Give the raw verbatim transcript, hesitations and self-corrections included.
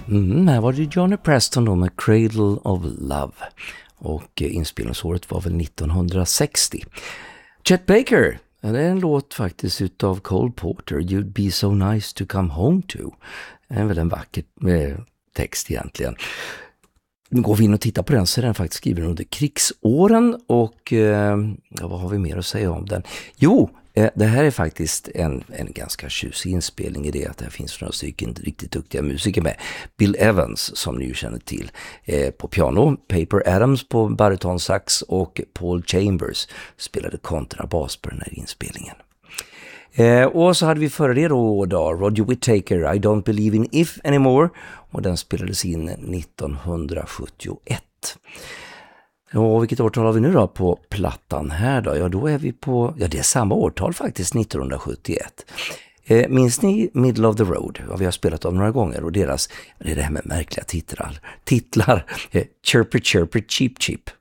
Mm, här var det Johnny Preston då med Cradle of Love. Och eh, inspelningsåret var väl nittonhundrasextio. Chet Baker, det är en låt faktiskt utav Cole Porter, You'd Be So Nice To Come Home To. Det är väl en vacker eh, text egentligen. Nu går vi in och tittar på den, så är den faktiskt skriven under krigsåren. Och eh, ja, vad har vi mer att säga om den? Jo, eh, det här är faktiskt en, en ganska tjusig inspelning i det att det finns några stycken riktigt duktiga musiker med. Bill Evans, som ni ju känner till, eh, på piano, Paper Adams på baritonsax och Paul Chambers spelade kontrabas på den här inspelningen. Eh, och så hade vi före det då, då Roger Whittaker, I Don't Believe in If Anymore, och den spelades in nittonhundrasjuttioett. Och vilket årtal har vi nu då på plattan här då? Ja, då är vi på, ja det är samma årtal faktiskt, nittonhundrasjuttioett. Eh, minns ni Middle of the Road? Ja, vi har spelat om några gånger, och deras, det är det här med märkliga titlar. Titlar, eh, Chirpy Chirpy Cheep Cheep.